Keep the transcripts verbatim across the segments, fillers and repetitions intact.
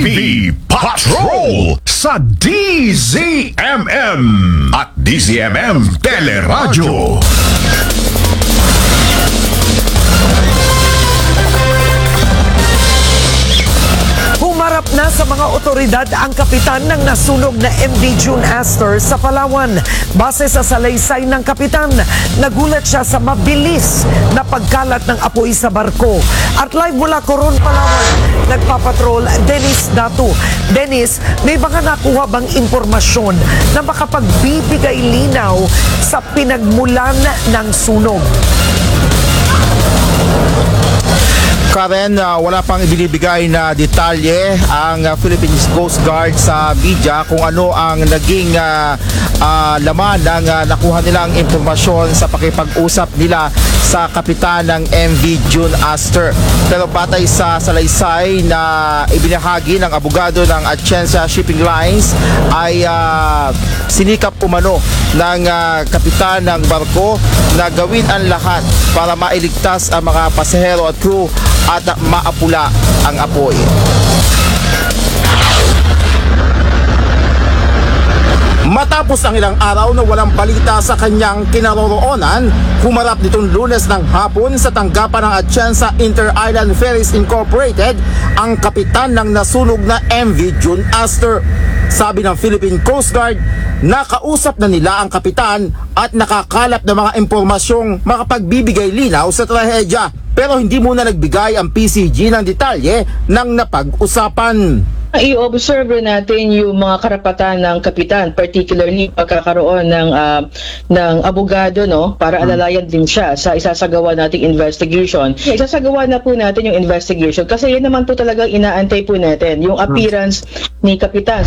Patrol sa D Z M M at D Z M M Teleradyo. Humarap na sa mga otoridad ang kapitan ng nasunog na M V June Astor sa Palawan. Base sa salaysay ng kapitan, nagulat siya sa mabilis na pagkalat ng apoy sa barko. At live mula Coron, Palawan, nagpapatrol Dennis Datu. Dennis, may mga nakuha bang impormasyon na makapagbibigay linaw sa pinagmulan ng sunog? Karen, uh, wala pang ibinibigay na detalye ang uh, Philippines Coast Guard sa media kung ano ang naging uh, uh, laman ng uh, nakuha nilang impormasyon sa pakipag-usap nila sa kapitan ng M V June Astor. Pero batay sa salaysay na ibinahagi ng abogado ng Atienza Shipping Lines ay uh, sinikap umano ng uh, kapitan ng barko na gawin ang lahat para mailigtas ang mga pasahero at crew at maapula ang apoy. Matapos ang ilang araw na walang balita sa kanyang kinaroroonan, humarap nitong Lunes ng hapon sa tanggapan ng Atienza Inter-Island Ferries Incorporated ang kapitan ng nasunog na M V June Astor. Sabi ng Philippine Coast Guard, nakausap na nila ang kapitan at nakakalap ng mga impormasyong makapagbibigay linaw sa trahedya. Pero hindi muna nagbigay ang P C G ng detalye ng napag-usapan. I-observe natin yung mga karapatan ng kapitan, particularly pagkakaroon ng uh, ng abogado, no, para alalayan din siya sa isasagawa nating investigation. Isasagawa na po natin yung investigation kasi yan naman po talagang inaantay po natin, yung appearance ni kapitan.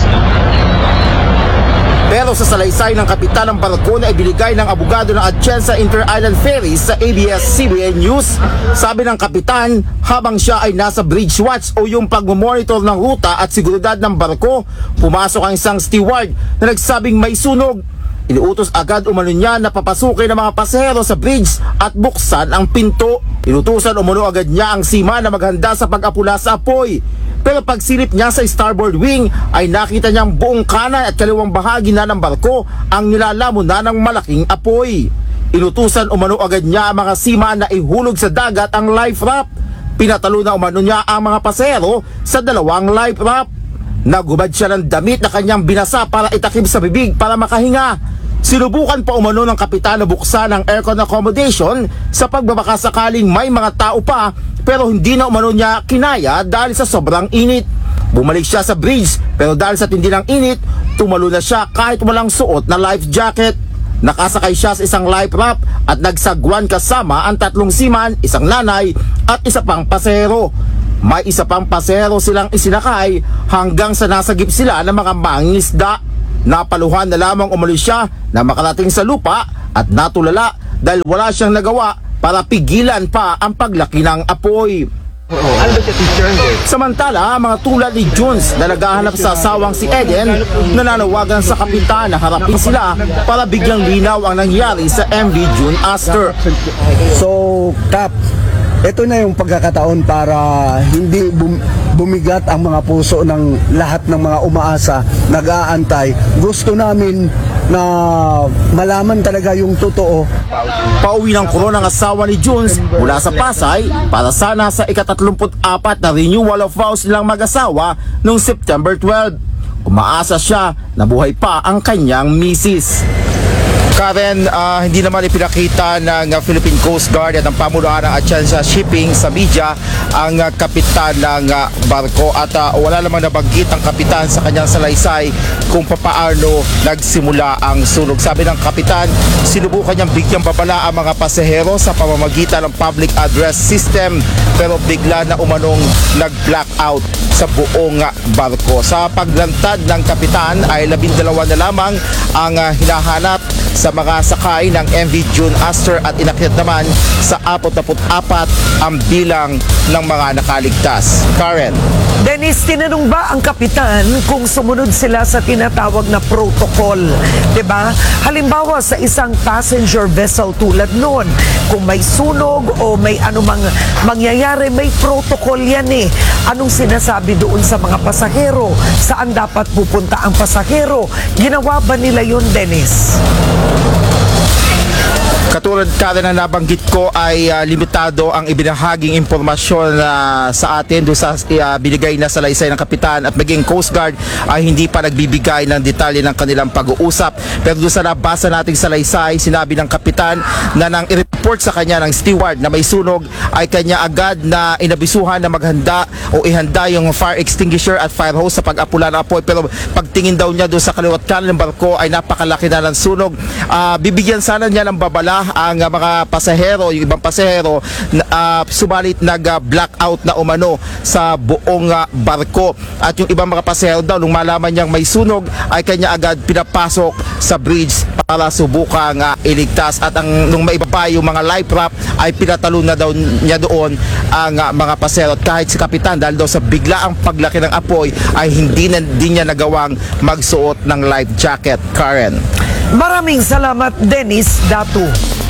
Pero sa salaysay ng kapitan ng barko na ibinigay ng abogado ng Atienza Inter-Island Ferries sa A B S C B N News, sabi ng kapitan habang siya ay nasa bridge watch o yung pagmomonitor ng ruta at seguridad ng barko, pumasok ang isang steward na nagsabing may sunog. Inuutos agad umano niya na papasukin ng mga pasahero sa bridge at buksan ang pinto. Inutusan umano agad niya ang seaman na maghanda sa pag-apula sa apoy. Pero pagsilip niya sa starboard wing ay nakita niyang buong kanan at kaliwang bahagi na ng barko ang nilalamon na ng malaking apoy. Inutusan umano agad niya ang mga seaman na ihulog sa dagat ang life raft. Pinatalo na umano niya ang mga pasahero sa dalawang life raft. Nagubad siya ng damit na kanyang binasa para itakip sa bibig para makahinga. Sinubukan pa umano ng kapitan na buksan ang aircon accommodation sa pagbabaka sakaling may mga tao pa, pero hindi na umano niya kinaya dahil sa sobrang init. Bumalik siya sa bridge pero dahil sa tindi ng init, tumalo na siya kahit walang suot na life jacket. Nakasakay siya sa isang life raft at nagsagwan kasama ang tatlong seaman, isang nanay at isa pang pasahero. May isa pang pasahero silang isinakay hanggang sa nasagip sila ng mga mangingisda. Napaluhan na lamang umalis siya na makarating sa lupa at natulala dahil wala siyang nagawa para pigilan pa ang paglaki ng apoy. Samantala, mga tulad ni Jones na naghahanap sa asawang si Eden, nananawagan sa kapitan na harapin sila para bigyang linaw ang nangyari sa M V June Astor. So, Kap, ito na yung pagkakataon para hindi bum bumigat ang mga puso ng lahat ng mga umaasa, nag-aantay. Gusto namin na malaman talaga yung totoo. Pauwi ng Coron ang asawa ni Jones mula sa Pasay para sana sa ikatatlumput apat na renewal of vows nilang mag-asawa noong September twelve. Umaasa siya na buhay pa ang kanyang misis. Karen, uh, hindi naman ipinakita ng uh, Philippine Coast Guard at ang pamunuan ng Atienza Shipping sa media ang uh, kapitan ng uh, barko at uh, wala namang nabanggit ang kapitan sa kanyang salaysay kung papaano nagsimula ang sunog. Sabi ng kapitan, sinubukan niyang bigyang babala ang mga pasahero sa pamamagitan ng public address system pero bigla na umanong nag-blackout sa buong uh, barko. Sa paglantad ng kapitan ay labindalawa na lamang ang uh, hinahanap sa mga sakay ng M V June Astor at inakyat naman sa apat na apat ang bilang ng mga nakaligtas. Karen. Dennis, tinanong ba ang kapitan kung sumunod sila sa tinatawag na protocol? 'Di ba? Halimbawa sa isang passenger vessel tulad noon, kung may sunog o may anumang mangyayari, may protocol yan eh. Anong sinasabi doon sa mga pasahero? Saan dapat pupunta ang pasahero? Ginawa ba nila yun, Dennis? Katulad ka na nabanggit ko ay uh, limitado ang ibinahaging impormasyon uh, sa atin doon sa uh, binigay na salaysay ng kapitan at maging Coast Guard ay hindi pa nagbibigay ng detalye ng kanilang pag-uusap. Pero doon sa nabasa nating salaysay, sinabi ng kapitan na nang i-report sa kanya ng steward na may sunog ay kanya agad na inabisuhan na maghanda o ihanda yung fire extinguisher at fire hose sa pag-apula ng apoy. Pero pagtingin daw niya doon sa kaliwat kanan ng barko ay napakalaki na ng sunog. Uh, bibigyan sana niya ng babala ang uh, mga pasahero, yung ibang pasahero uh, subalit nag-blackout na umano sa buong uh, barko. At yung ibang mga pasahero daw nung malaman niyang may sunog ay kanya agad pinapasok sa bridge para subukang uh, iligtas. At ang nung maibaba yung mga life raft ay pinatalon na daw niya doon ang uh, mga pasahero. At kahit si kapitan dahil daw sa biglaang paglaki ng apoy ay hindi na din niya nagawang magsuot ng life jacket. Karen. Maraming salamat, Dennis Datu.